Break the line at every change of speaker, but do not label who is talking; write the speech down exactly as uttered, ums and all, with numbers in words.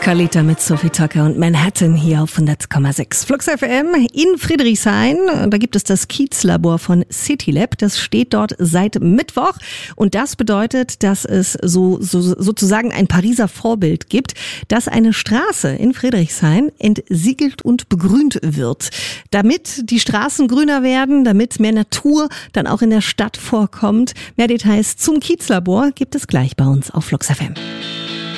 Kalita mit Sophie Tucker und Manhattan hier auf hundert Komma sechs. Flux F M in Friedrichshain. Da gibt es das Kiezlabor von CityLab. Das steht dort seit Mittwoch. Und das bedeutet, dass es so, so sozusagen ein Pariser Vorbild gibt, dass eine Straße in Friedrichshain entsiegelt und begrünt wird. Damit die Straßen grüner werden, damit mehr Natur dann auch in der Stadt vorkommt. Mehr Details zum Kiezlabor gibt es gleich bei uns auf Flux F M.